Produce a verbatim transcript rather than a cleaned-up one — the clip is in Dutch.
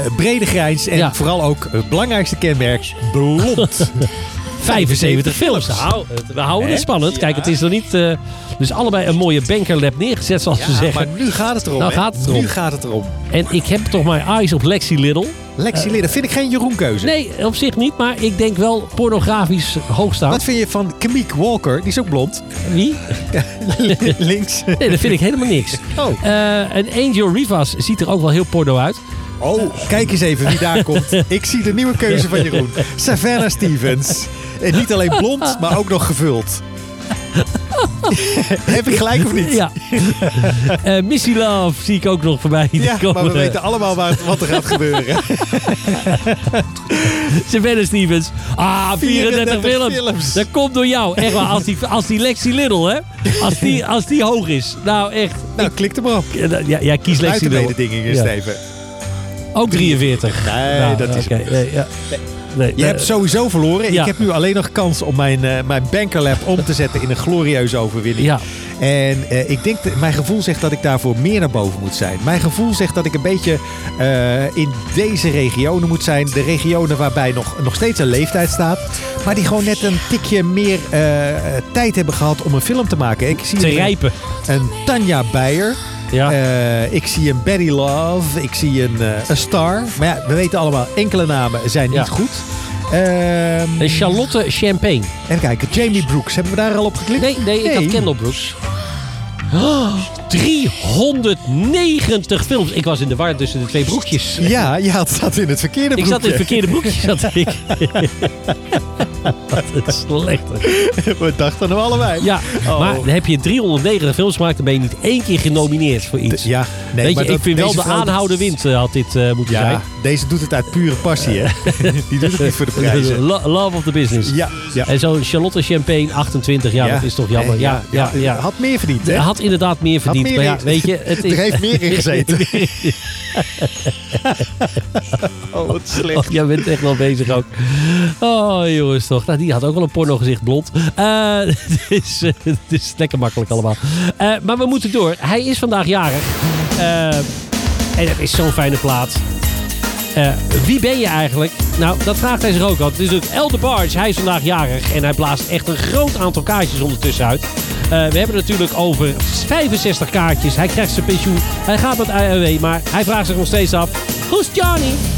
brede grijns en Ja. vooral ook het belangrijkste kenmerk, blond. vijfenzeventig films. Nou, het- we houden het Hè? spannend. Ja. Kijk, het is nog niet... Uh, dus allebei een mooie bankerlab neergezet, zoals ze Ja, zeggen. maar nu gaat het erom. Nou hè? gaat het erom. Nu gaat het erom. En ik heb toch mijn eyes op Lexi Little. Lexi Little, vind ik geen Jeroen-keuze. Nee, op zich niet, maar ik denk wel pornografisch hoog staan. Wat vind je van Kamik Walker? Die is ook blond. Wie? Links. Nee, dat vind ik helemaal niks. Oh. Uh, en Angel Rivas ziet er ook wel heel porno uit. Oh, kijk eens even wie daar komt. Ik zie de nieuwe keuze van Jeroen. Savannah Stevens. En niet alleen blond, maar ook nog gevuld. Heb ik gelijk of niet? Ja. uh, Missy Love zie ik ook nog voorbij. Ja, komen. maar we weten allemaal waar het, wat er gaat gebeuren. Savannah Stevens. Ah, vierendertig films. films. Dat komt door jou. Echt waar. Als die, als die Lexi Little, hè. Als die, als die hoog is. Nou, echt. Nou, klik er maar op. Ja, ja kies Lexi Little. Buitenmededinging is Ja. het even. Ook drieënveertig. Nee, Nou, dat is... oké. Nee, ja. Nee, Je eh, hebt sowieso verloren. ja. Ik heb nu alleen nog kans om mijn, uh, mijn bankerlab om te zetten in een glorieuze overwinning. Ja. En uh, ik denk, dat, mijn gevoel zegt dat ik daarvoor meer naar boven moet zijn. Mijn gevoel zegt dat ik een beetje uh, in deze regionen moet zijn. De regionen waarbij nog, nog steeds een leeftijd staat. Maar die gewoon net een tikje meer uh, tijd hebben gehad om een film te maken. Ik zie te een, rijpen. een Tanja Beyer. Ja. Uh, ik zie een Betty Love. Ik zie een, uh, een Star. Maar ja, we weten allemaal, enkele namen zijn niet Ja. goed. Um, En Charlotte Champagne. Even kijken, Jamie Brooks. Hebben we daar al op geklikt? Nee, nee, ik had Kendall Brooks. Oh, driehonderdnegentig films. Ik was in de war tussen de twee broekjes. Ja, je had, zat in het verkeerde Ik broekje. zat in het verkeerde broekje. Zat ik. Wat een slechte. We dachten hem allebei. Ja, Oh. maar dan heb je driehonderdnegentig films gemaakt. Dan ben je niet één keer genomineerd voor iets. De- ja, nee, Weet maar je, dat- ik vind wel deze de vrouw- aanhouden wind uh, had dit uh, moeten Ja, zijn. deze doet het uit pure passie, hè? Die doet het niet voor de prijzen. Lo- Love of the business. Ja, ja. En zo'n Charlotte Champagne, achtentwintig jaar, dat is toch jammer. Nee, Ja, ja, ja. Had meer verdiend, hè? Hij had inderdaad meer verdiend. meer maar ja, in- weet je, het is... Er heeft meer in gezeten. Oh, wat slecht. Oh, jij bent echt wel bezig ook. Oh, jongens toch. Nou, die had ook wel een porno gezicht blond. Uh, het, is, uh, het is lekker makkelijk allemaal. Uh, maar we moeten door. Hij is vandaag jarig. Uh, en het is zo'n fijne plaat. Uh, wie ben je eigenlijk? Nou, dat vraagt hij zich ook al. Het is natuurlijk El DeBarge. Hij is vandaag jarig. En hij blaast echt een groot aantal kaartjes ondertussen uit. Uh, we hebben het natuurlijk over vijfenzestig kaartjes. Hij krijgt zijn pensioen. Hij gaat met I O W. Maar hij vraagt zich nog steeds af. Who's Johnny?